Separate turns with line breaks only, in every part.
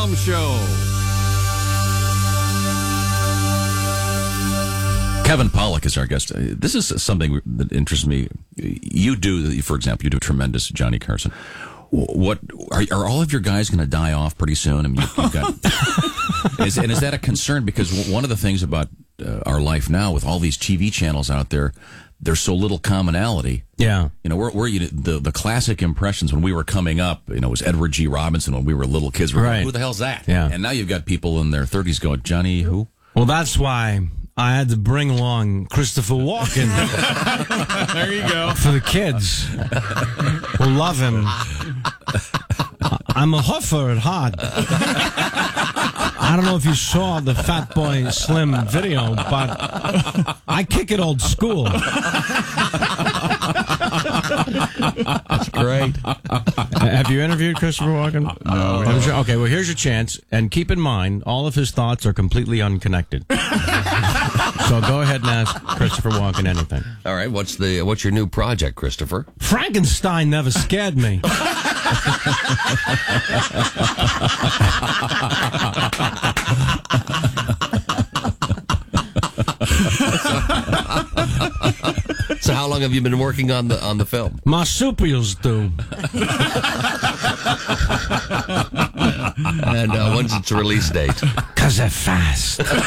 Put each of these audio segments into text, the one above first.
Tom Show.
Kevin Pollak is our guest. This is something that interests me. You do, for example, you do tremendous Johnny Carson. What are all of your guys going to die off pretty soon? I mean, you've got, is that a concern? Because one of the things about our life now, with all these TV channels out there, there's so little commonality.
Yeah,
you know, the classic impressions when we were coming up, you know, was Edward G. Robinson when we were little kids. We're
right.
Like, who the hell's that?
Yeah,
and now you've got people in their 30s going, Johnny who?
Well, that's why I had to bring along Christopher Walken.
There you go.
For the kids who love him. I'm a huffer at heart. I don't know if you saw the Fat Boy Slim video, but I kick it old school.
That's great.
Have you interviewed Christopher Walken?
No.
Okay, well, here's your chance. And keep in mind, all of his thoughts are completely unconnected. So go ahead and ask Christopher Walken anything.
All right, what's your new project, Christopher?
Frankenstein never scared me.
So how long have you been working on the film?
Marsupials do.
And when's its release date?
'Cause they're fast.
They are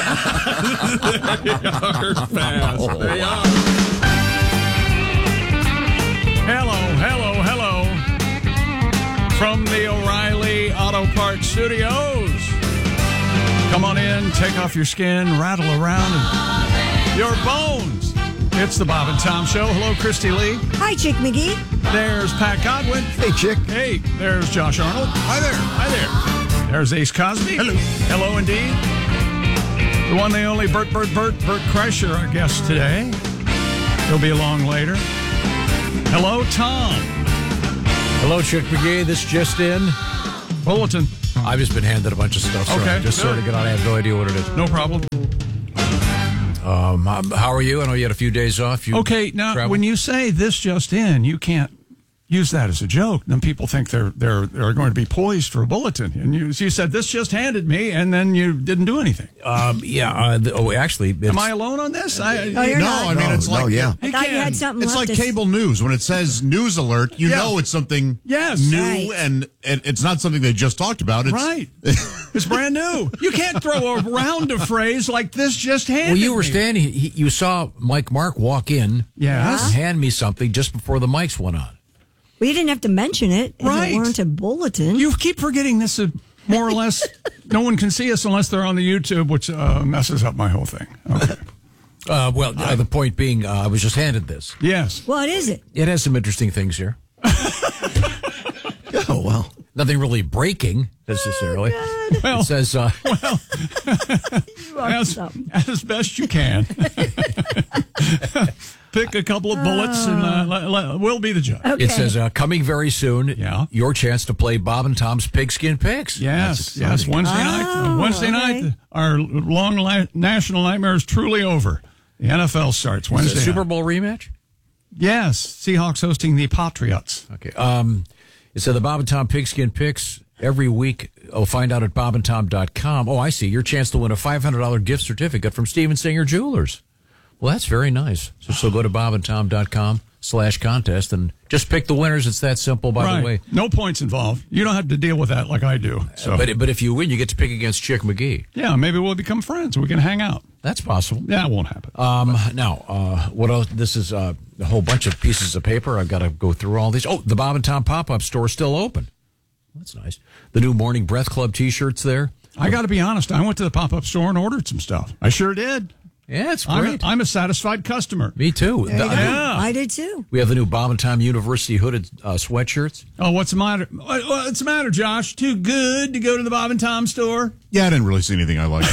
fast.
Oh,
They
wow.
are. Hello. From the O'Reilly Auto Parts Studios. Come on in, take off your skin, rattle around your bones. It's the Bob and Tom Show. Hello, Christy Lee.
Hi, Chick McGee.
There's Pat Godwin.
Hey, Chick.
Hey, there's Josh Arnold. Hi there. There's Ace Cosby. Hello, indeed. The one, the only Bert Kreischer, our guest today. He'll be along later. Hello, Tom.
Hello, Chick McGee. This just in.
Bulletin.
I've just been handed a bunch of stuff, so
Okay,
I'm just
good.
sorting it out. I have no idea what it is.
No problem.
How are you? I know you had a few days off. You
Okay, now
traveled?
when you say this just in, you can't use that as a joke. Then people think they're going to be poised for a bulletin. And you said this just handed me, and then you didn't do anything.
Actually,
Am I alone on this?
You're
No,
not.
I mean, it's like,
I thought you had something
it's
left
like
to
cable news. When it says news alert, you know it's something
Yes.
new,
Right.
and it's not something they just talked about. It's,
Right. It's brand new. You can't throw around a phrase like this just handed
Well, you were
me.
standing. You saw Mike Mark walk in.
Yes.
and hand me something just before the mics went on.
Well, you didn't have to mention it if
Right.
it weren't a bulletin.
You keep forgetting this is more or less, no one can see us unless they're on the YouTube, which messes up my whole thing. Okay.
The point being, I was just handed this.
Yes.
What is it?
It has some interesting things here.
Oh, well.
Nothing really breaking necessarily.
Well,
It says,
as best you can. Pick a couple of bullets and we'll be the judge.
Okay.
It says, coming very soon,
Yeah.
your chance to play Bob and Tom's Pigskin Picks.
Yes, Wednesday night. Wednesday
okay.
night, our long national nightmare is truly over. The NFL starts
Is it
Wednesday
a Super
night.
Bowl rematch?
Yes, Seahawks hosting the Patriots.
Okay. It said the Bob and Tom Pigskin Picks every week. Find out at bobandtom.com. Oh, I see. Your chance to win a $500 gift certificate from Steven Singer Jewelers. Well, that's very nice. So go to bobandtom.com/contest and just pick the winners. It's that simple, by the way.
No points involved. You don't have to deal with that like I do. So,
But if you win, you get to pick against Chick McGee.
yeah, maybe we'll become friends. We can hang out.
That's possible.
Yeah, it won't happen.
Now, what else? This is a whole bunch of pieces of paper. I've got to go through all these. Oh, the Bob and Tom pop-up store is still open. That's nice. The new Morning Breath Club T-shirts there.
I got to be honest. I went to the pop-up store and ordered some stuff. I sure did.
Yeah, it's great.
I'm a satisfied customer.
Me too.
Yeah.
I did too.
We have the new Bob and Tom University hooded sweatshirts.
Oh, what's the matter? What's the matter, Josh? Too good to go to the Bob and Tom store?
Yeah, I didn't really see anything I liked.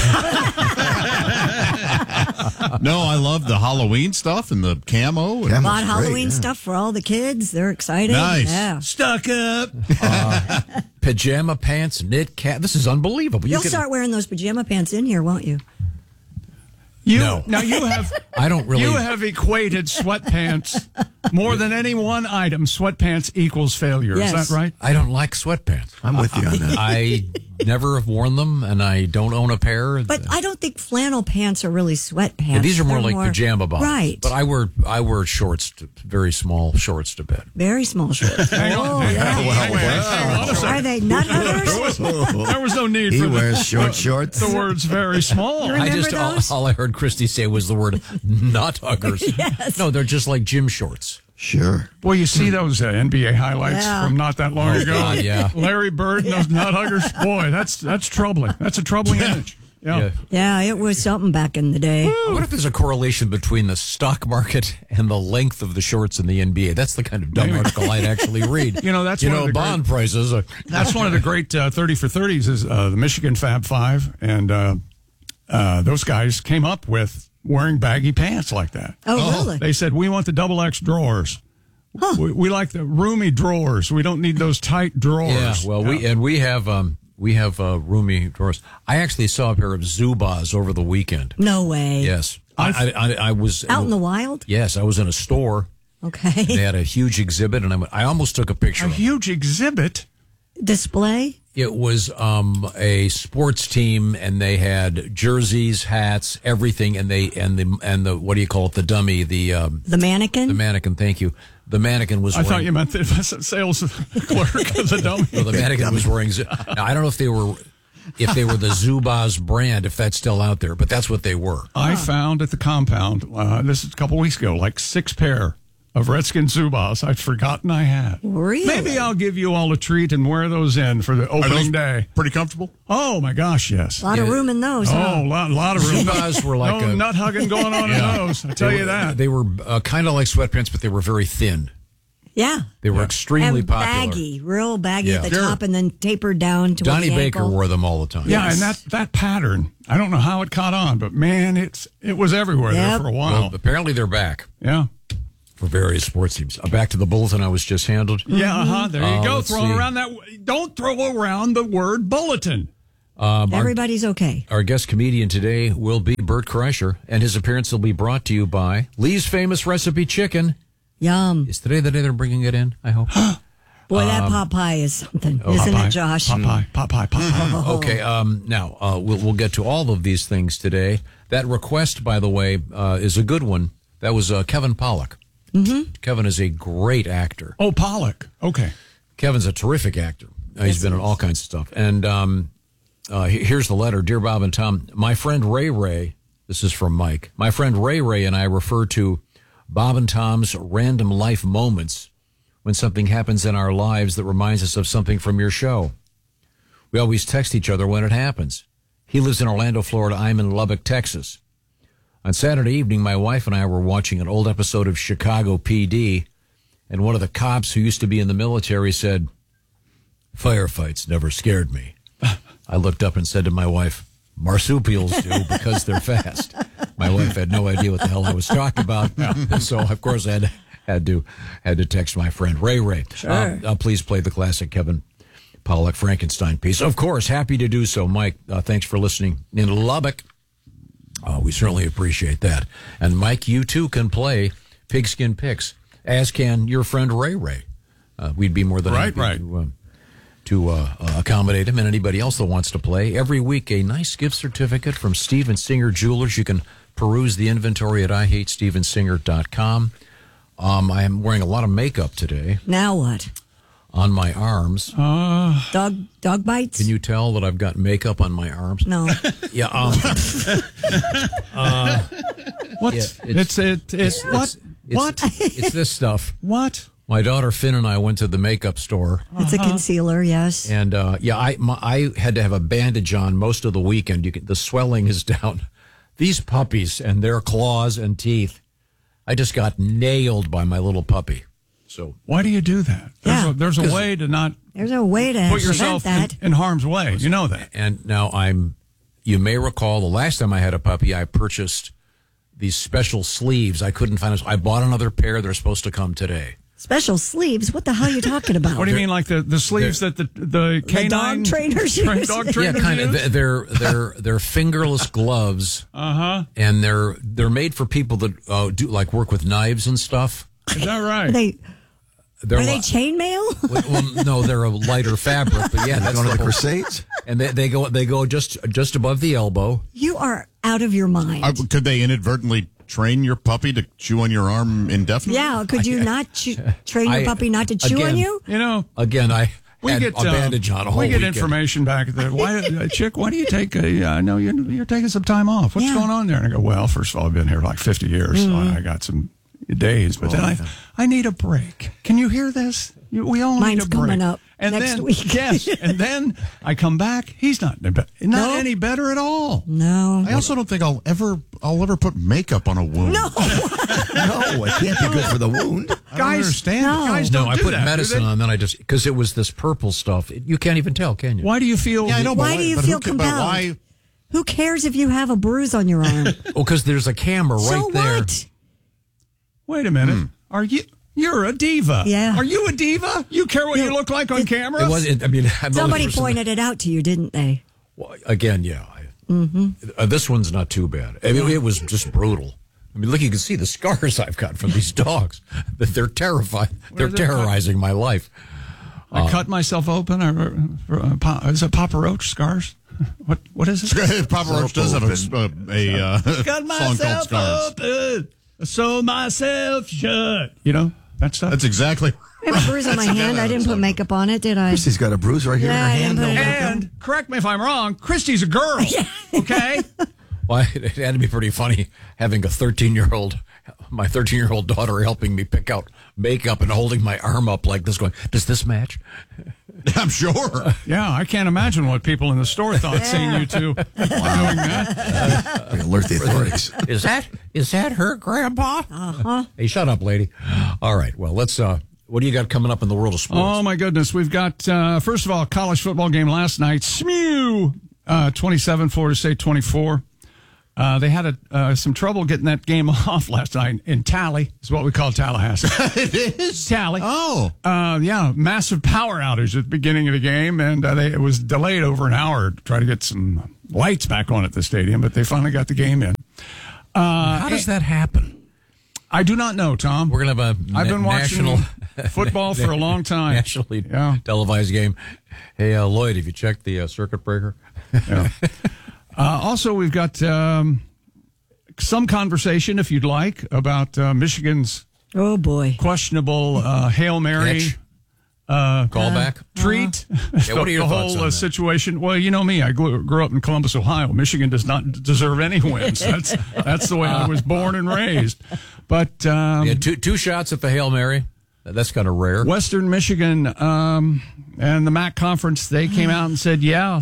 No, I love the Halloween stuff and the camo. And
Bought Halloween stuff for all the kids. They're excited.
Nice.
Yeah.
Stuck up.
Pajama pants, knit cap. This is unbelievable.
You'll start wearing those pajama pants in here, won't you?
Now you have
I don't really.
you have equated sweatpants more than any one item. Sweatpants equals failure.
Yes.
Is that right?
I don't like sweatpants.
I'm with you on that.
I never have worn them, and I don't own a pair.
But I don't think flannel pants are really sweatpants.
Yeah, these are more
They're
like pajama bottoms.
Right.
But I wear shorts, very small shorts to bed.
Very small shorts.
Hang on.
Oh,
Hang
yeah.
on, hang on a second.
Are they nut huggers?
There was no need
He
for
wears short shorts.
the words very small.
Remember those?
All I heard Christy say was the word nut huggers.
Yes.
No, they're just like gym shorts.
Sure.
Boy, you see those NBA highlights
Yeah.
from not that long ago.
God, yeah.
Larry Bird and those nut huggers. Boy, that's troubling. That's a troubling image. Yeah.
Yeah, it was something back in the day.
I wonder if there's a correlation between the stock market and the length of the shorts in the NBA. That's the kind of dumb article I'd actually read.
That's one of the
bond prices.
That's one of the great 30 for 30s is the Michigan Fab Five, and those guys came up with wearing baggy pants like that.
Oh, really?
They said, we want the double X drawers. We like the roomy drawers. We don't need those tight drawers.
Yeah, well, we have roomy drawers. I actually saw a pair of Zubaz over the weekend.
No way.
Yes, I was
Out in the wild?
Yes, I was in a store.
Okay.
They had a huge exhibit, and I almost took a picture.
A
of it.
huge exhibit.
Display?
It was a sports team, and they had jerseys, hats, everything, and the what do you call it? The dummy, the
mannequin?
the mannequin. Thank you. The mannequin was.
I thought
wearing,
you meant the sales clerk of the dummy.
No, the mannequin was wearing. Now, I don't know if they were the Zubaz brand, if that's still out there, but that's what they were.
I found at the compound, this is a couple weeks ago, like 6 pair of Redskin Zubaz I'd forgotten I had.
Really?
Maybe I'll give you all a treat and wear those in for the
Are those
opening day.
pretty comfortable?
Oh, my gosh, yes.
A lot of room in those, huh?
Oh, a lot of room.
Zubaz were like
no
a-
nut hugging going on in those. I tell you that.
They were kind of like sweatpants, but they were very thin.
Yeah.
They were extremely
And
popular.
baggy, real baggy
Yeah.
at the
Sure.
top and then tapered down to
Donnie
the
Baker
ankle.
wore them all the time.
Yeah, and that pattern, I don't know how it caught on, but man, it was everywhere there
Yep.
for a while.
Well, apparently they're back
Yeah.
for various sports teams. Back to the bulletin I was just handled.
Yeah, there you go.
let's
Throwing
see.
around that. Don't throw around the word bulletin.
Everybody's okay.
Our guest comedian today will be Bert Kreischer, and his appearance will be brought to you by Lee's Famous Recipe Chicken.
Yum.
Is today the day they're bringing it in, I hope?
Boy, that pot pie is something, isn't
Popeye,
it, Josh?
Popeye.
Okay, now we'll get to all of these things today. That request, by the way, is a good one. That was Kevin Pollak. Mm-hmm. Kevin is a great actor.
Oh, Pollock. Okay.
Kevin's a terrific actor. He's been in all kinds of stuff. And here's the letter. Dear Bob and Tom, my friend Ray, this is from Mike. My friend Ray and I refer to Bob and Tom's random life moments when something happens in our lives that reminds us of something from your show. We always text each other when it happens. He lives in Orlando, Florida. I'm in Lubbock, Texas. On Saturday evening, my wife and I were watching an old episode of Chicago PD, and one of the cops who used to be in the military said, "Firefights never scared me." I looked up and said to my wife, "Marsupials do because they're fast." My wife had no idea what the hell I was talking about, so of course I had to text my friend Ray.
Sure.
Please play the classic Kevin Pollak Frankenstein piece. Of course, happy to do so, Mike. Thanks for listening in Lubbock. We certainly appreciate that. And Mike, you too can play Pigskin Picks, as can your friend Ray. We'd be more than happy to accommodate him and anybody else that wants to play. Every week, a nice gift certificate from Steven Singer Jewelers. You can peruse the inventory at IHateStevenSinger.com. I am wearing a lot of makeup today
Now what?
on my arms.
Dog bites?
Can you tell that I've got makeup on my arms?
No.
Yeah.
What?
Yeah,
it's what? What?
It's this stuff.
What?
My daughter Finn and I went to the makeup store,
It's a concealer, yes.
and I had to have a bandage on most of the weekend. The swelling is down. These puppies and their claws and teeth, I just got nailed by my little puppy. So
Why do you do that?
Yeah.
There's a way to not
There's a way to
put
prevent
yourself
that.
in harm's way. You know that.
and now you may recall the last time I had a puppy, I purchased these special sleeves. I couldn't find them. I bought another pair. They're supposed to come today.
Special sleeves? What the hell are you talking about?
What do you mean, like the sleeves that the canine
dog trainers use?
dog
Yeah,
trainers
kind
use?
of. They're fingerless gloves. And they're made for people that do like work with knives and stuff.
Is that right?
Are they
They're
chainmail?
well, no, they're a lighter fabric, but yeah, that's
Going to the
the whole-
Crusades?
And they go just above the elbow.
You are out of your mind.
Could they inadvertently train your puppy to chew on your arm indefinitely?
Yeah, could you not train your puppy not to chew on
again,
you?
You know,
Again, I
we
had
get
a bandage on a whole
we get
weekend.
information back there. Why, Chick? Why do you take I know you're taking some time off. What's
Yeah.
going on there? And I go, well, first of all, I've been here like 50 years, so I got some days. But then I need a break. Can you hear this? We all
Mine's
need a break.
coming up
and
next
then,
week.
Yes, and then I come back. He's not any better at all.
No.
I also don't think I'll ever put makeup on a wound.
No.
No, it can't be good for the wound.
I don't understand.
No.
Guys
No,
don't
I
do
put
that, do
medicine
they?
on, then I just because it was this purple stuff. You can't even tell, can you?
Why do you feel?
Yeah, I know.
Why
but
do you
but
feel
who ca- but
compelled?
why?
Who cares if you have a bruise on your arm?
Oh, because there's a camera right
so
there.
what?
Wait a minute. Are you? You're a diva.
Yeah.
Are you a diva? You care what you look like on camera?
It was. I mean, I'm the only
Somebody
person
pointed it out to you, didn't they?
Well, again, yeah. This one's not too bad. I mean, it was just brutal. I mean, look, you can see the scars I've got from these dogs. They're terrified. They're
is it?
terrorizing my life.
I cut myself open. Is it Papa Roach scars? What is it?
Papa Roach does have a
Cut
song called
myself
Scars.
open. Sew myself shut. You know that stuff.
That's exactly.
I have a bruise on my hand. I didn't put makeup on it, did I?
Christy's got a bruise right here in her
Yeah, I
hand.
didn't
No
put
makeup.
and correct me if I'm wrong. Christy's a girl. Okay.
Well, it had to be pretty funny having a 13-year-old, my 13-year-old daughter helping me pick out makeup and holding my arm up like this, going, "Does this match?"
I'm sure.
Yeah, I can't imagine what people in the store thought seeing you two doing that.
Alert the authorities.
Is that her, Grandpa? Hey, shut up, lady. All right. Well, let's. What do you got coming up in the world of sports?
Oh my goodness, we've got first of all, college football game last night. SMU 27, Florida State 24. They had some trouble getting that game off last night in Tally, is what we call Tallahassee.
It is.
Tally.
Oh.
Yeah, massive power outage at the beginning of the game, and it was delayed over an hour to try to get some lights back on at the stadium, but they finally got the game in.
How does that happen?
I do not know, Tom.
We're going to have a
I've been watching
national
football for a long time.
nationally
Yeah.
televised game. Hey, Lloyd, have you checked the circuit breaker?
Yeah. Also, we've got some conversation, if you'd like, about Michigan's
Oh, boy.
questionable Hail Mary
Catch. Callback.
treat.
Yeah, what are your
the
thoughts
whole
on that?
situation? Well, you know me. I grew up in Columbus, Ohio. Michigan does not deserve any wins. That's the way I was born and raised. But
Yeah, two shots at the Hail Mary. That's kind of rare.
Western Michigan and the MAC conference, they came out and said, yeah,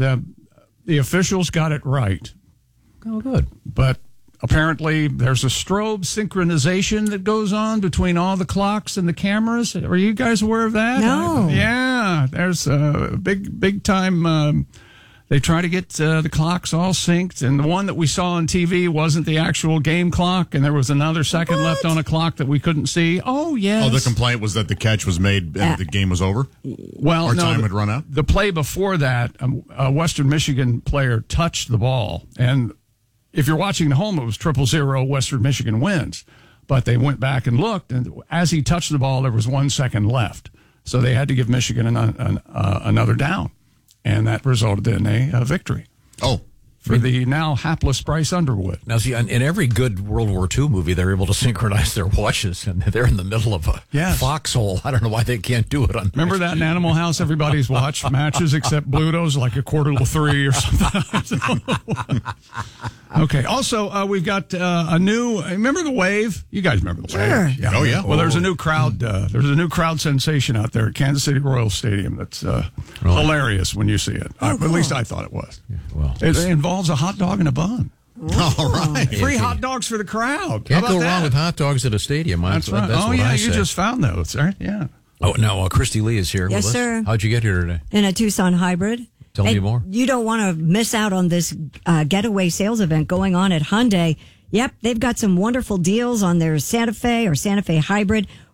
the officials got it right.
Oh, good.
But apparently there's a strobe synchronization that goes on between all the clocks and the cameras. Are you guys aware of that?
No.
Yeah, there's a big time. They try to get the clocks all synced, and the one that we saw on TV wasn't the actual game clock, and there was another second left on a clock that we couldn't see. Oh, yes.
Oh, the complaint was that the catch was made and the game was over?
Well,
Our
no,
time had run out?
The play before that, a Western Michigan player touched the ball, and if you're watching at home, it was 0-0 Western Michigan wins. But they went back and looked, and as he touched the ball, there was 1 second left. So they had to give Michigan another down, and that resulted in a victory
Oh.
for the now hapless Bryce Underwood.
Now, see, in every good World War II movie, they're able to synchronize their watches, and they're in the middle of a
Yes.
foxhole. I don't know why they can't do it on.
Remember that in Animal House? Everybody's watched matches except Bluto's like 2:45 or something. Okay. Also, we've got a new. Remember the Wave? You guys remember the
Sure.
Wave? Yeah.
Oh, yeah.
Well, there's a new crowd. There's a new crowd sensation out there at Kansas City Royal Stadium. That's hilarious when you see it. At least I thought it was.
Well,
It involves a hot dog and a bun.
All right.
Free hot dogs for the crowd.
can't
How
go
about
wrong
that?
with hot dogs at a stadium.
That's right.
That's
Oh
what
yeah,
I
you
say.
just found those, right? Yeah.
Oh, no, Christy Lee is here
Yes,
with us.
sir.
How'd you get here today?
In a Tucson hybrid.
Tell me
And
more.
You don't want to miss out on this getaway sales event going on at Hyundai. Yep, they've got some wonderful deals on their Santa Fe or Santa Fe hybrid.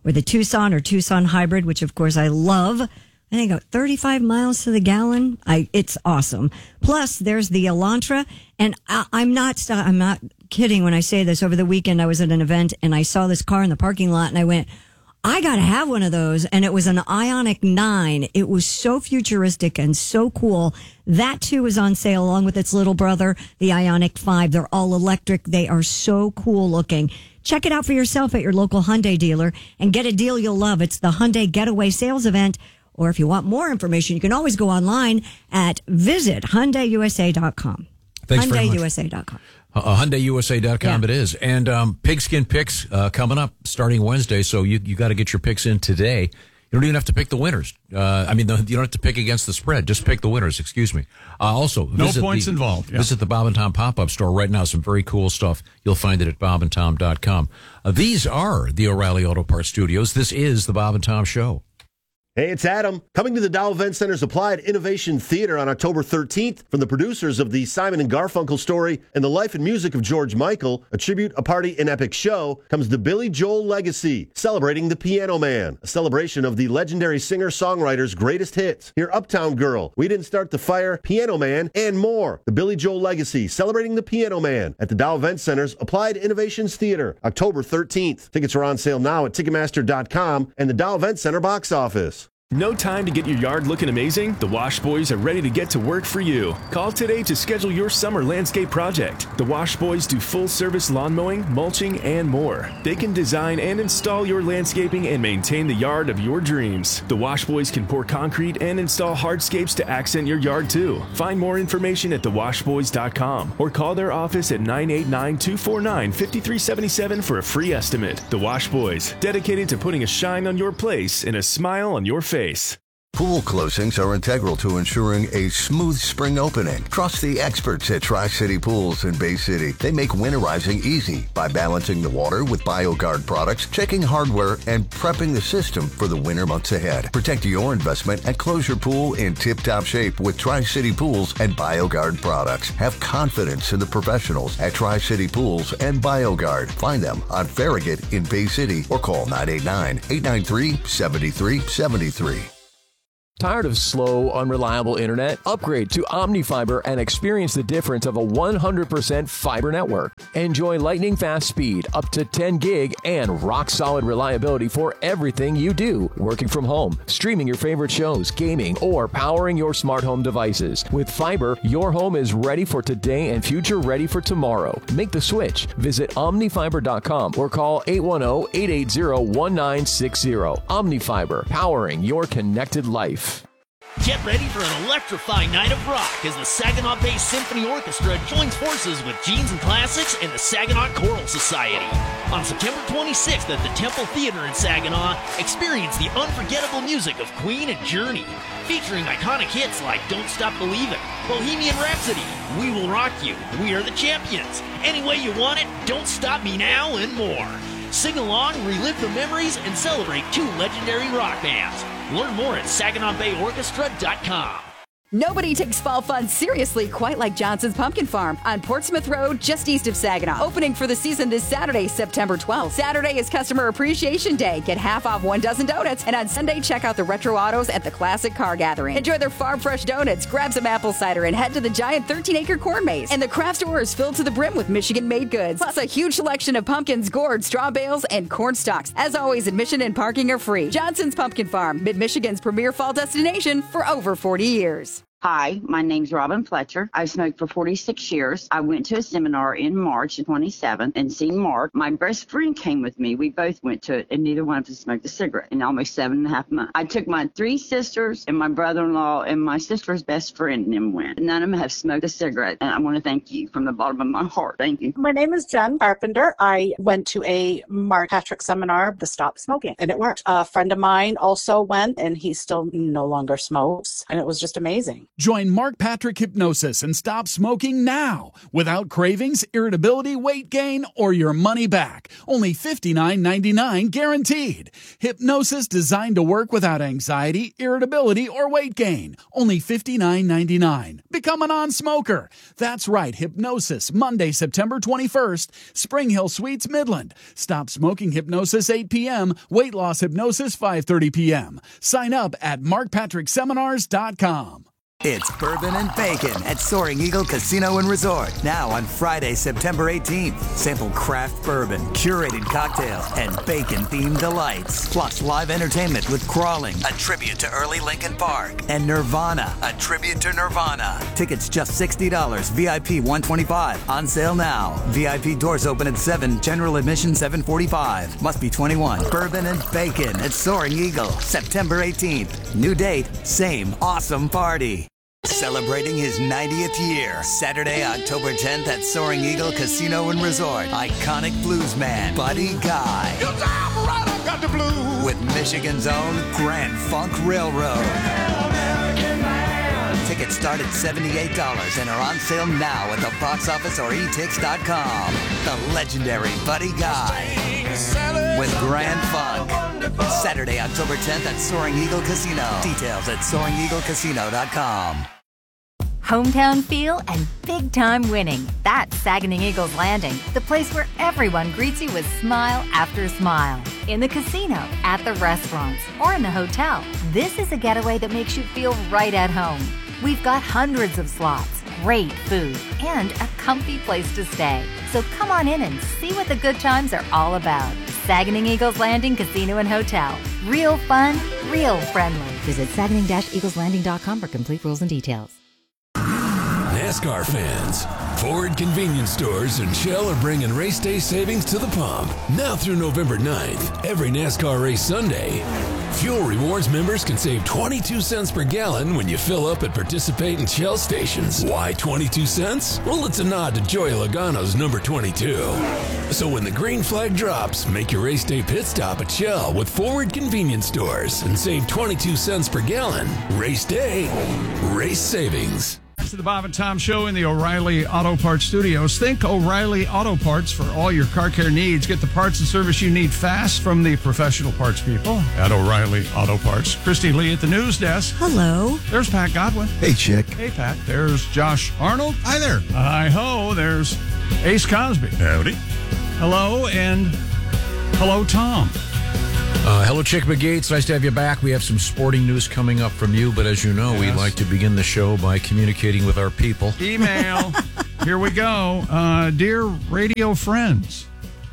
or the Tucson or Tucson Hybrid, which of course I love. I think 35 miles to the gallon. It's awesome. Plus, there's the Elantra, and I'm not kidding when I say this. Over the weekend, I was at an event and I saw this car in the parking lot, and I went, I got to have one of those. And it was an Ioniq 9. It was so futuristic and so cool. That too is on sale along with its little brother, the Ioniq 5. They're all electric. They are so cool looking. Check it out for yourself at your local Hyundai dealer and get a deal you'll love. It's the Hyundai Getaway Sales Event. Or if you want more information, you can always go online at visit HyundaiUSA.com.
Thanks very much.
HyundaiUSA.com.
HyundaiUSA.com
Yeah.
it is. And Pigskin Picks coming up starting Wednesday, so you got to get your picks in today. You don't even have to pick the winners. You don't have to pick against the spread. Just pick the winners, excuse me. Also,
No points involved. Yeah.
Visit the Bob and Tom pop-up store right now. Some very cool stuff. You'll find it at bobandtom.com. These are the O'Reilly Auto Parts Studios. This is the Bob and Tom Show.
Hey, it's Adam. Coming to the Dow Event Center's Applied Innovation Theater on October 13th from the producers of the Simon & Garfunkel story and the life and music of George Michael, a tribute, a party, an epic show, comes the Billy Joel Legacy, celebrating the Piano Man, a celebration of the legendary singer-songwriter's greatest hits. Hear Uptown Girl, We Didn't Start the Fire, Piano Man, and more. The Billy Joel Legacy, celebrating the Piano Man at the Dow Event Center's Applied Innovations Theater, October 13th. Tickets are on sale now at Ticketmaster.com and the Dow Event Center box office.
No time to get your yard looking amazing? The Wash Boys are ready to get to work for you. Call today to schedule your summer landscape project. The Wash Boys do full-service lawn mowing, mulching, and more. They can design and install your landscaping and maintain the yard of your dreams. The Wash Boys can pour concrete and install hardscapes to accent your yard too. Find more information at thewashboys.com or call their office at 989-249-5377 for a free estimate. The Wash Boys, dedicated to putting a shine on your place and a smile on your face.
Pool closings are integral to ensuring a smooth spring opening. Trust the experts at Tri-City Pools in Bay City. They make winterizing easy by balancing the water with BioGuard products, checking hardware, and prepping the system for the winter months ahead. Protect your investment and close your pool in tip-top shape with Tri-City Pools and BioGuard products. Have confidence in the professionals at Tri-City Pools and BioGuard. Find them on Farragut in Bay City or call 989-893-7373.
Tired of slow, unreliable internet? Upgrade to OmniFiber and experience the difference of a 100% fiber network. Enjoy lightning fast speed, up to 10 gig, and rock-solid reliability for everything you do. Working from home, streaming your favorite shows, gaming, or powering your smart home devices. With fiber, your home is ready for today and future ready for tomorrow. Make the switch. Visit OmniFiber.com or call 810-880-1960. OmniFiber, powering your connected life.
Get ready for an electrifying night of rock as the Saginaw Bay Symphony Orchestra joins forces with Jeans and Classics and the Saginaw Choral Society. On September 26th at the Temple Theater in Saginaw, experience the unforgettable music of Queen and Journey, featuring iconic hits like Don't Stop Believin', Bohemian Rhapsody, We Will Rock You, We Are the Champions, Any Way You Want It, Don't Stop Me Now, and more. Sing along, relive the memories, and celebrate two legendary rock bands. Learn more at SaginawBayOrchestra.com.
Nobody takes fall fun seriously quite like Johnson's Pumpkin Farm on Portsmouth Road, just east of Saginaw. Opening for the season this Saturday, September 12th. Saturday is Customer Appreciation Day. Get half off 1 dozen donuts. And on Sunday, check out the retro autos at the Classic Car Gathering. Enjoy their farm fresh donuts, grab some apple cider, and head to the giant 13-acre corn maze. And the craft store is filled to the brim with Michigan-made goods. Plus a huge selection of pumpkins, gourds, straw bales, and corn stalks. As always, admission and parking are free. Johnson's Pumpkin Farm, Mid-Michigan's premier fall destination for over 40 years.
Hi, my name's Robin Fletcher. I've smoked for 46 years. I went to a seminar in March of 27 and seen Mark. My best friend came with me. We both went to it, and neither one of us smoked a cigarette in almost 7.5 months. I took my 3 sisters and my brother-in-law and my sister's best friend and them went. None of them have smoked a cigarette, and I want to thank you from the bottom of my heart. Thank you.
My name is Jen Carpenter. I went to a Mark Patrick seminar, the Stop Smoking, and it worked. A friend of mine also went, and he still no longer smokes, and it was just amazing.
Join Mark Patrick Hypnosis and stop smoking now without cravings, irritability, weight gain, or your money back. Only $59.99 guaranteed. Hypnosis designed to work without anxiety, irritability, or weight gain. Only $59.99. Become a non-smoker. That's right, Hypnosis, Monday, September 21st, Spring Hill Suites, Midland. Stop smoking hypnosis 8 p.m., weight loss hypnosis 5:30 p.m. Sign up at markpatrickseminars.com.
It's Bourbon and Bacon at Soaring Eagle Casino and Resort. Now on Friday, September 18th. Sample craft bourbon, curated cocktails, and bacon-themed delights. Plus live entertainment with Crawling, a tribute to early Linkin Park, and Nirvana, a tribute to Nirvana. Tickets just $60, VIP $125. On sale now. VIP doors open at 7, general admission $7.45. Must be 21. Bourbon and Bacon at Soaring Eagle, September 18th. New date, same awesome party. Celebrating his 90th year, Saturday, October 10th at Soaring Eagle Casino and Resort. Iconic bluesman Buddy Guy. Got the blues. With Michigan's own Grand Funk Railroad. Tickets start at $78 and are on sale now at the box office or etix.com. The legendary Buddy Guy with Grand Funk. Saturday, October 10th at Soaring Eagle Casino. Details at SoaringEagleCasino.com.
Hometown feel and big-time winning. That's Saginaw Eagles Landing, the place where everyone greets you with smile after smile. In the casino, at the restaurants, or in the hotel, this is a getaway that makes you feel right at home. We've got hundreds of slots, great food, and a comfy place to stay. So come on in and see what the good times are all about. Saginaw Eagles Landing Casino and Hotel. Real fun, real friendly. Visit Saginaw-EaglesLanding.com for complete rules and details.
NASCAR fans, Ford Convenience Stores and Shell are bringing race day savings to the pump. Now through November 9th, every NASCAR race Sunday, Fuel Rewards members can save 22 cents per gallon when you fill up at participating Shell stations. Why 22 cents? Well, it's a nod to Joey Logano's number 22. So when the green flag drops, make your race day pit stop at Shell with Ford Convenience Stores and save 22 cents per gallon. Race day, race savings.
To the Bob and Tom Show in the O'Reilly Auto Parts Studios. Think O'Reilly Auto Parts for all your car care needs. Get the parts and service you need fast from the professional parts people at O'Reilly Auto Parts. Christy Lee at the news desk.
Hello.
There's Pat Godwin.
Hey, chick.
Hey, Pat. There's Josh Arnold.
Hi there.
Hi-ho. There's Ace Cosby.
Howdy.
Hello, and hello, Tom.
Hello, Chick McGee. It's nice to have you back. We have some sporting news coming up from you, but as you know, we like to begin the show by communicating with our people.
Email. Here we go. Dear radio friends,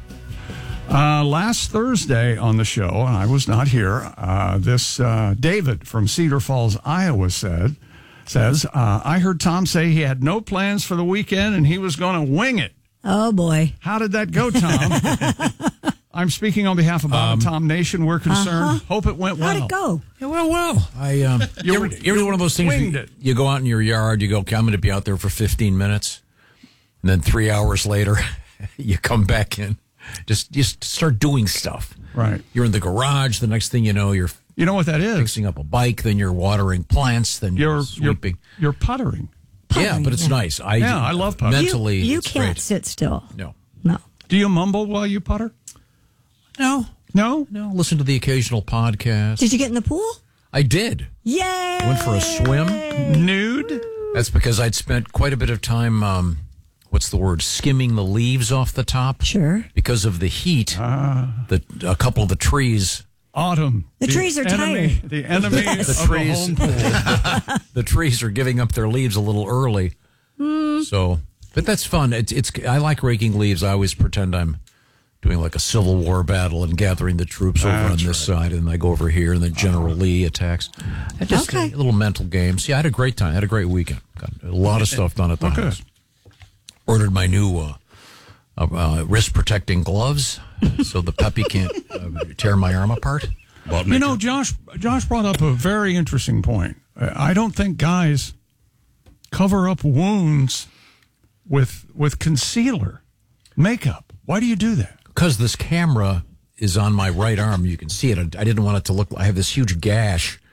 last Thursday on the show, and I was not here, David from Cedar Falls, Iowa says, I heard Tom say he had no plans for the weekend and he was going to wing it.
Oh, boy.
How did that go, Tom? I'm speaking on behalf of Bob and Tom Nation. We're concerned. Hope it went well.
How'd it go?
Yeah, well. You ever one of those things you go out in your yard, you go, okay, I'm going to be out there for 15 minutes. And then 3 hours later, you come back in. Just start doing stuff.
Right.
You're in the garage. The next thing you know, you're
You know what that is?
Fixing up a bike, then you're watering plants, then you're sweeping.
You're puttering.
Yeah, but it's nice. I love
puttering.
Mentally,
you
it's
can't
great.
sit still.
No.
Do you mumble while you putter?
No. Listen to the occasional podcast.
Did you get in the pool?
I did.
Yay!
Went for a swim.
Nude?
That's because I'd spent quite a bit of time, skimming the leaves off the top.
Sure.
Because of the heat, a couple of the trees.
Autumn.
The trees are tired.
The enemy of the home pool.
The trees are giving up their leaves a little early. So, but that's fun. I like raking leaves. I always pretend I'm doing like a Civil War battle and gathering the troops over on this side, and I go over here, and then General Lee attacks. Just a little mental games. Yeah, I had a great time. I had a great weekend. Got a lot of stuff done at the house. Ordered my new wrist-protecting gloves so the puppy can't tear my arm apart.
You know, Josh brought up a very interesting point. I don't think guys cover up wounds with concealer, makeup. Why do you do that?
Because this camera is on my right arm. You can see it. I didn't want it to look. I have this huge gash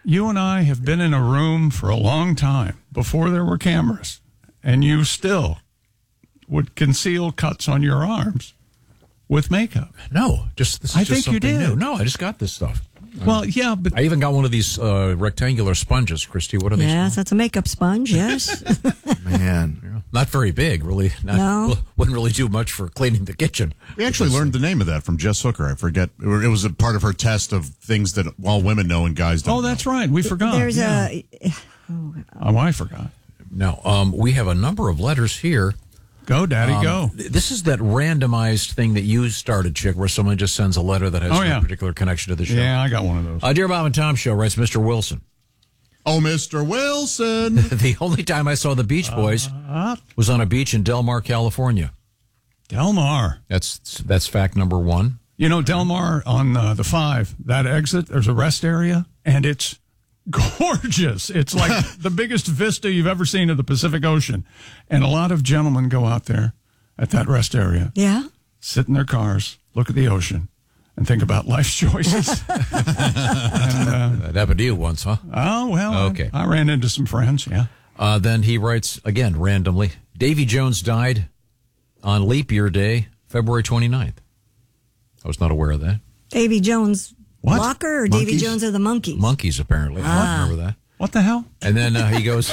you and I have been in a room for a long time before there were cameras, and you still would conceal cuts on your arms with makeup.
No, this is
I
just
think you
something
did.
new. No, I just got this stuff.
Well, yeah, but
I even got one of these rectangular sponges, Christy. What are these?
Yes, that's a makeup sponge, yes.
Man, not very big, really.
No.
Wouldn't really do much for cleaning the kitchen.
We actually learned the name of that from Jess Hooker. I forget. It was a part of her test of things that all women know and guys don't.
Oh, that's right. We forgot.
There's
yeah. I forgot.
Now, we have a number of letters here.
Go, Daddy, go.
This is that randomized thing that you started, Chick, where someone just sends a letter that has no particular connection to the show.
Yeah, I got one of those.
Dear Bob and Tom Show, writes Mr. Wilson.
Oh, Mr. Wilson.
The only time I saw the Beach Boys was on a beach in Del Mar, California.
Del Mar.
That's fact number one.
You know, Del Mar on the 5, that exit, there's a rest area, and it's gorgeous. It's like the biggest vista you've ever seen of the Pacific Ocean. And a lot of gentlemen go out there at that rest area.
Yeah.
Sit in their cars, look at the ocean, and think about life's choices.
That happened to you once, huh?
Oh, well,
okay.
I ran into some friends, yeah.
Then he writes, again, randomly, Davy Jones died on leap year day, February 29th. I was not aware of that.
Davy Jones
What?
Blocker or Davy Jones or the Monkeys?
Monkeys, apparently. I don't remember that.
What the hell?
And then he goes...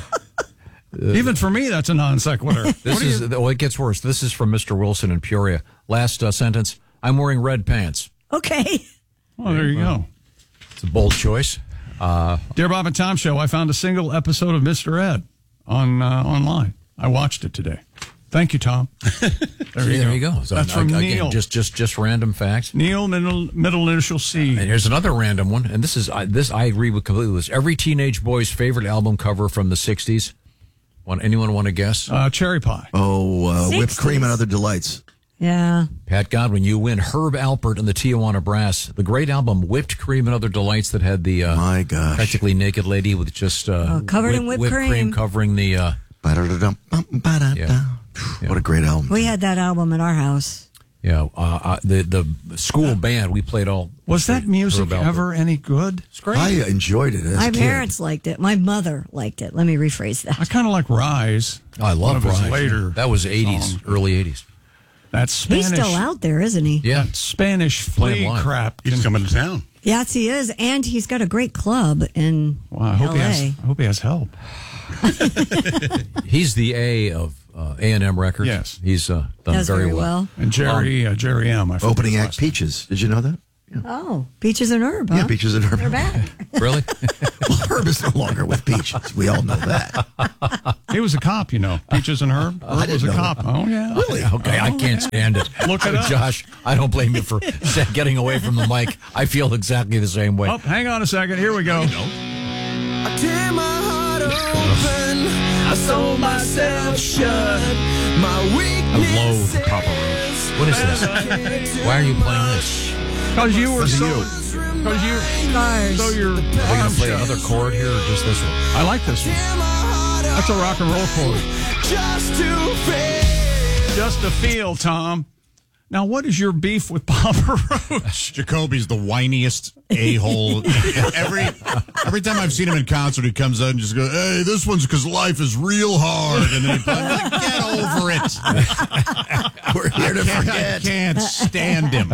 Even for me, that's a non sequitur.
It gets worse. This is from Mr. Wilson in Peoria. Last sentence, I'm wearing red pants.
Okay.
Well, there you go.
It's a bold choice.
Dear Bob and Tom Show, I found a single episode of Mr. Ed online. I watched it today. Thank you, Tom.
There you go. So,
that's from
again,
Neil.
Just random facts.
Neil, middle initial C.
And here's another random one. And this I agree with completely with this. Every teenage boy's favorite album cover from the 60s. Anyone want to guess?
Cherry Pie.
Oh, Whipped Cream and Other Delights.
Yeah.
Pat Godwin, you win. Herb Alpert and the Tijuana Brass. The great album Whipped Cream and Other Delights that had the
my gosh,
practically naked lady with just
covered in whipped cream
covering the
Yeah. What a great album.
We had that album at our house.
Yeah, the school band, we played all.
Was that music
Herb Alpert.
ever any good? It's great.
I enjoyed it as
My
a kid.
parents liked it. My mother liked it. Let me rephrase that.
I kind of like Rise.
Oh, I love
One of his
Rise.
later
That was 80s,
songs.
early 80s.
That's Spanish.
He's still out there, isn't he?
Yeah.
That Spanish
Playing
flea
live.
crap.
He's coming to town.
Yes, he is. And he's got a great club in
Wow, I hope
L.A.
he has help.
He's the A of A&M Records.
Yes.
He's done
Does
very well.
And Jerry M. I forget
Opening
his
act
last name.
Peaches. Did you know that?
Oh, Peaches and Herb, huh?
Yeah, Peaches and Herb.
They're back.
Really?
Well, Herb is no longer with Peaches. We all know that.
He was a cop, you know. Peaches and Herb.
I
Herb was a
didn't know
cop.
that.
Oh, yeah.
Really?
Okay, I can't stand it.
Look it up.
Josh, I don't blame you for getting away from the mic. I feel exactly the same way.
Oh, hang on a second. Here we go.
I tear my heart open. I sold myself shut. My weakness.
I loathe Papa Roach. What is this? Why are you playing this?
Because you were so. Because you. So you're.
Are we going to play another chord here or just this one?
I like this one. That's a rock and roll chord. Just to feel, Tom. Now, what is your beef with Papa Roach?
Jacoby's the whiniest a-hole. every time I've seen him in concert, he comes out and just goes, "Hey, this one's because life is real hard." And then he plays, like, "Get over it.
We're here to
I
forget.
can't stand him."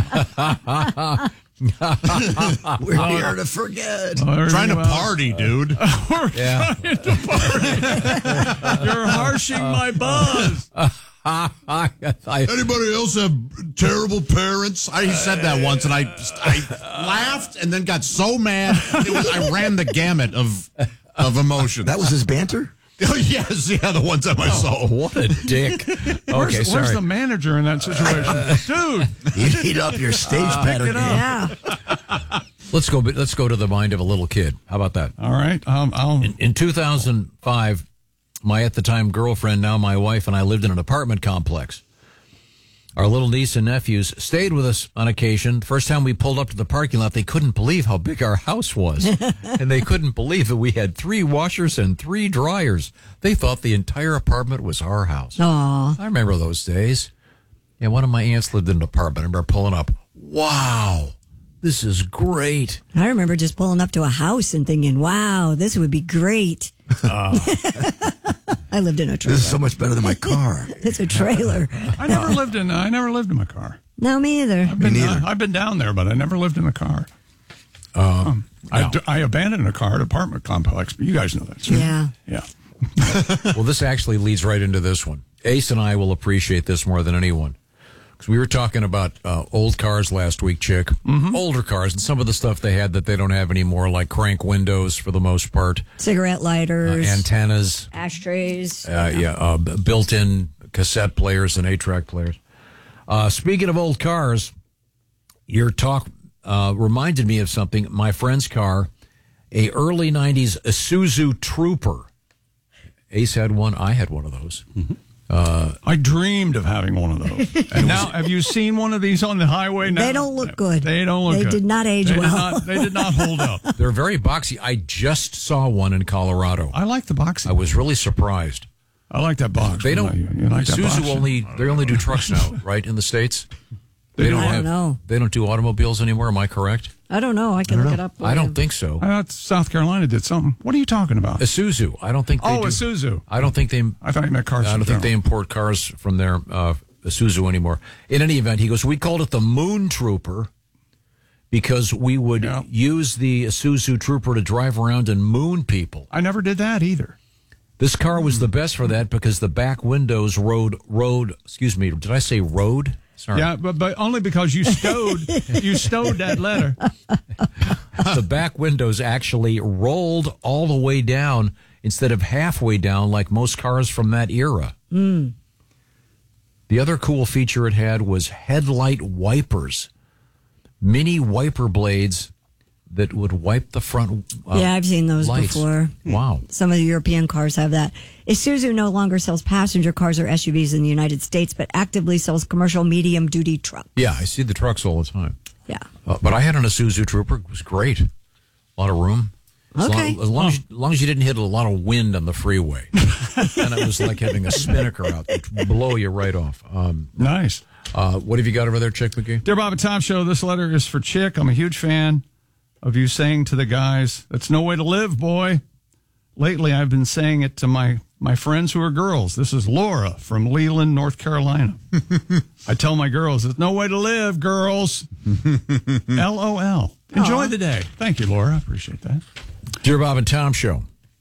We're here to forget.
Trying to party, dude.
We're
Yeah.
trying to party. You're harshing my buzz.
Anybody else have terrible parents? He said that once, and I laughed and then got so mad. I ran the gamut of emotions.
That was his banter?
Oh, yes, yeah, the one time I saw.
What a dick. Okay,
Where's
sorry.
the manager in that situation? Dude.
You need up your stage pattern.
Yeah.
Let's go to the mind of a little kid. How about that?
All right.
In 2005, my at the time girlfriend, now my wife, and I lived in an apartment complex. Our little niece and nephews stayed with us on occasion. The first time we pulled up to the parking lot, they couldn't believe how big our house was. And they couldn't believe that we had 3 washers and 3 dryers. They thought the entire apartment was our house.
Aw.
I remember those days. Yeah, one of my aunts lived in an apartment. I remember pulling up. Wow, This is great.
I remember just pulling up to a house and thinking, wow, this would be great. I lived in a trailer.
This is so much better than my car.
It's a trailer.
I never lived in my car.
No, me either.
I've been down there, but I never lived in a car. I abandoned a car at an apartment complex, but you guys know that. Right?
Yeah.
Yeah.
Well, this actually leads right into this one. Ace and I will appreciate this more than anyone. Because we were talking about old cars last week, Chick. Mm-hmm. Older cars and some of the stuff they had that they don't have anymore, like crank windows for the most part.
Cigarette lighters.
Antennas.
Ashtrays.
Built-in cassette players and 8-track players. Speaking of old cars, your talk reminded me of something. My friend's car, a early 90s Isuzu Trooper. Ace had one. I had one of those.
Mm-hmm. I dreamed of having one of those. And now, have you seen one of these on the highway now?
They don't look good.
They don't look good.
They did not age well.
They did not hold up.
They're very boxy. I just saw one in Colorado.
I like the boxy.
I was really surprised.
I like that box.
They don't.
You like that box?
They only do trucks now, right? In the States,
I don't know.
They don't do automobiles anymore. Am I correct?
I don't know. I can look it up.
I don't think so.
I thought South Carolina did something. What are you talking about?
Isuzu. I don't think they do.
Isuzu.
I don't think they.
I thought you meant cars.
I don't think they import cars from their Isuzu anymore. In any event, he goes, we called it the Moon Trooper because we would use the Isuzu Trooper to drive around and moon people.
I never did that either.
This car was the best for that because the back windows rode. Excuse me. Did I say road? Sorry.
Yeah, but only because you stowed that letter.
The back windows actually rolled all the way down instead of halfway down like most cars from that era.
Mm.
The other cool feature it had was headlight wipers, mini wiper blades that would wipe the front
I've seen those
lights.
before.
Wow.
Some of the European cars have that. Isuzu no longer sells passenger cars or SUVs in the United States, but actively sells commercial medium-duty trucks.
Yeah, I see the trucks all the time.
Yeah.
But I had an Isuzu Trooper. It was great. A lot of room. As long as you didn't hit a lot of wind on the freeway. And it was like having a spinnaker out. It would blow you right off.
Nice.
What have you got over there, Chick McGee?
Dear Bob and Tom Show, this letter is for Chick. I'm a huge fan of you saying to the guys, that's no way to live, boy. Lately, I've been saying it to my friends who are girls. This is Laura from Leland, North Carolina. I tell my girls, it's no way to live, girls. LOL. Enjoy the day. Thank you, Laura. I appreciate that.
Dear Bob and Tom Show.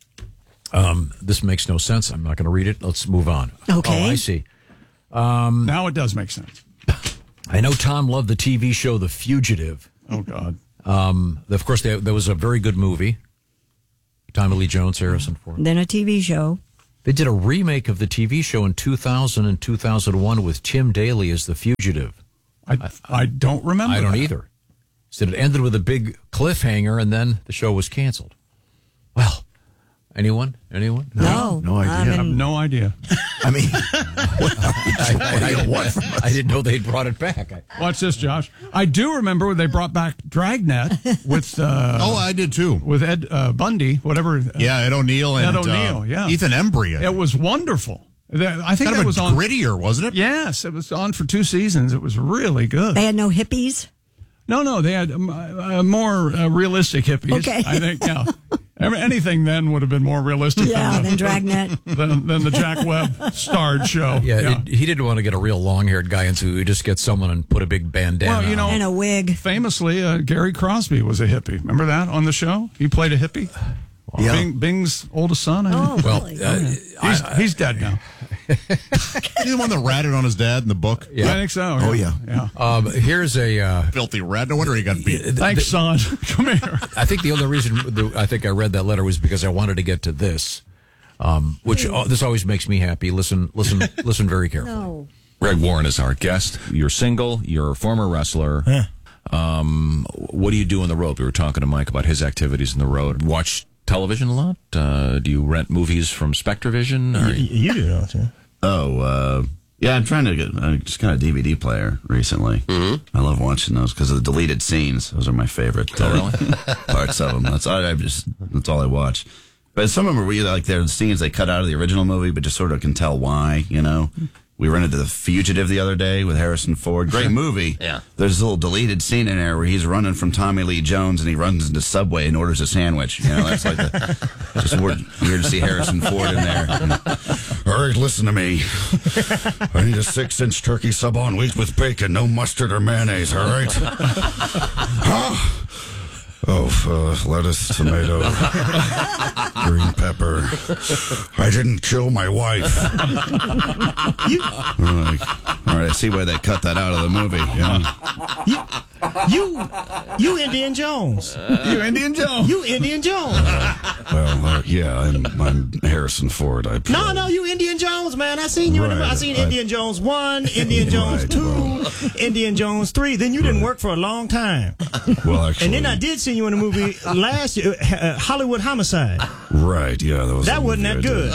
This makes no sense. I'm not going to read it. Let's move on.
Okay.
Oh, I see.
Now it does make sense.
I know Tom loved the TV show The Fugitive.
Oh, God.
Of course, there was a very good movie. Tommy Lee Jones, Harrison Ford.
Then a TV show.
They did a remake of the TV show in 2000 and 2001 with Tim Daly as the fugitive.
I don't remember.
I don't
that.
either. So it ended with a big cliffhanger, and then the show was canceled. Well, anyone?
No.
No idea.
I have no idea.
I mean,
I didn't know they'd brought it back.
Watch this, Josh. I do remember when they brought back Dragnet with.
I did too.
With Ed Bundy, whatever.
Ed O'Neill and Ethan Embry.
It was wonderful. I think
kind
that
of
was on
grittier, wasn't it?
Yes, it was on for 2 seasons. It was really good.
They had no hippies?
No, they had more realistic hippies.
Okay.
I think, yeah. Anything then would have been more realistic
than Dragnet.
than the Jack Webb starred show.
Yeah. He didn't want to get a real long-haired guy into it. Just get someone and put a big bandana
on.
And a wig.
Famously, Gary Crosby was a hippie. Remember that on the show? He played a hippie.
Yeah.
Bing's oldest son.
Really?
He's dead now.
He's the one that ratted on his dad in the book.
Yeah. I think so.
Oh, yeah.
Here's a
filthy rat. No wonder he got beat.
Thanks, son. Come here.
I think the only reason I think I read that letter was because I wanted to get to this, which this always makes me happy. Listen very carefully.
No.
Greg Warren is our guest. You're single. You're a former wrestler.
Yeah.
What do you do on the road? We were talking to Mike about his activities on the road. Watch television a lot? Do you rent movies from Spectravision?
You do, don't you?
Yeah, I'm trying to get. I just got a DVD player recently. Mm-hmm. I love watching those because of the deleted scenes. Those are my favorite parts of them. That's all I watch. But some of them are really like they're the scenes they cut out of the original movie, but just sort of can tell why. You know, We rented The Fugitive the other day with Harrison Ford. Great movie.
Yeah.
There's a little deleted scene in there where he's running from Tommy Lee Jones and he runs into Subway and orders a sandwich. You know, that's like just weird to see Harrison Ford in there. All right, listen to me. I need a 6-inch turkey sub on wheat with bacon, no mustard or mayonnaise, all right? Huh? Oh, lettuce, tomato, green pepper. I didn't kill my wife. All right, I see why they cut that out of the movie.
You Indiana Jones.
You Indiana Jones.
You Indiana Jones.
Well, yeah, I'm Harrison Ford.
No, you Indiana Jones, man. I seen you. I seen Indiana Jones 1, Indiana Jones 2, Indiana Jones 3. Then you didn't work for a long time.
Well, actually,
and then I did see you in a movie last year, Hollywood Homicide.
Right, yeah,
that wasn't that good.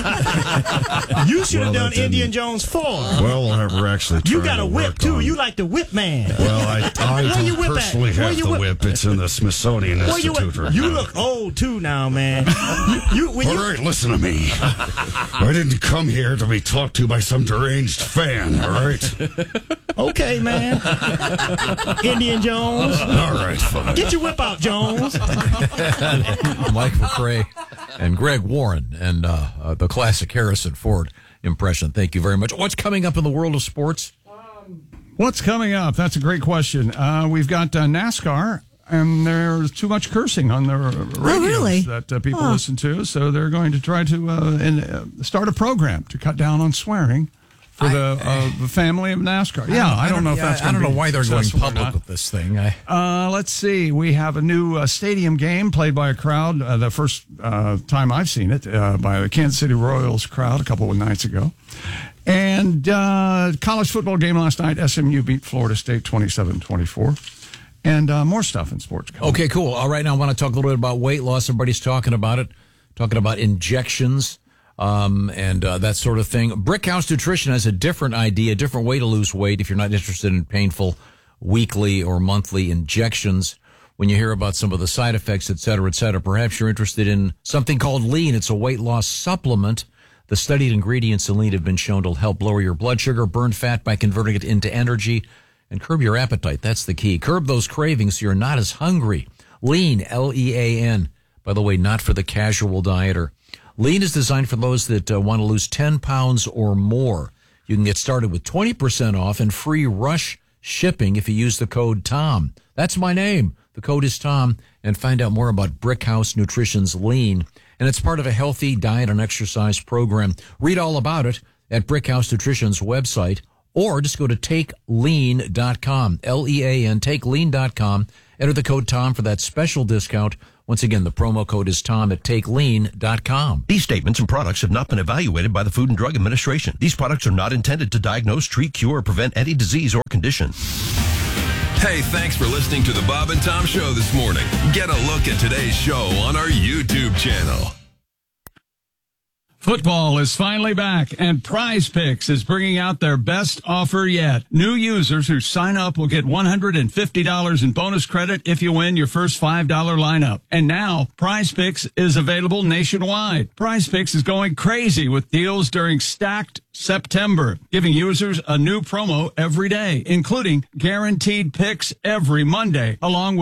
You should have done Indiana Jones 4.
Well, we're actually
you got a whip too. You like the whip man.
Well, I don't personally have the whip. It's in the Smithsonian Institute.
You look old too now, man.
All right, listen to me. I didn't come here to be talked to by some deranged fan, all right?
Okay, man. Indiana Jones.
All right, fine.
Get your whip out, Jones.
Mike McRae and Greg Warren and the classic Harrison Ford impression. Thank you very much. What's coming up in the world of sports?
What's coming up? That's a great question. We've got NASCAR, and there's too much cursing on the radios that people listen to, so they're going to try to start a program to cut down on swearing for the family of NASCAR. I don't know if that's going to be
I don't know why they're going
successful
public with this thing.
Let's see. We have a new stadium game played by a crowd. The first time I've seen it by the Kansas City Royals crowd a couple of nights ago. And college football game last night. SMU beat Florida State 27-24. And more stuff in sports.
Okay, cool. All right, now I want to talk a little bit about weight loss. Everybody's talking about it, talking about injections and that sort of thing. Brickhouse Nutrition has a different idea, a different way to lose weight if you're not interested in painful weekly or monthly injections. When you hear about some of the side effects, et cetera, perhaps you're interested in something called Lean. It's a weight loss supplement. The studied ingredients in Lean have been shown to help lower your blood sugar, burn fat by converting it into energy, and curb your appetite. That's the key. Curb those cravings so you're not as hungry. Lean, L-E-A-N. By the way, not for the casual dieter. Lean is designed for those that want to lose 10 pounds or more. You can get started with 20% off and free rush shipping if you use the code TOM. That's my name. The code is TOM. And find out more about Brickhouse Nutrition's Lean. And it's part of a healthy diet and exercise program. Read all about it at Brickhouse Nutrition's website, or just go to TakeLean.com, L-E-A-N, TakeLean.com. Enter the code TOM for that special discount. Once again, the promo code is TOM at TakeLean.com.
These statements and products have not been evaluated by the Food and Drug Administration. These products are not intended to diagnose, treat, cure, or prevent any disease or condition.
Hey, thanks for listening to the Bob and Tom Show this morning. Get a look at today's show on our YouTube channel.
Football is finally back, and Prize Picks is bringing out their best offer yet. New users who sign up will get $150 in bonus credit if you win your first $5 lineup. And now, Prize Picks is available nationwide. Prize Picks is going crazy with deals during Stacked September, giving users a new promo every day, including guaranteed picks every Monday, along with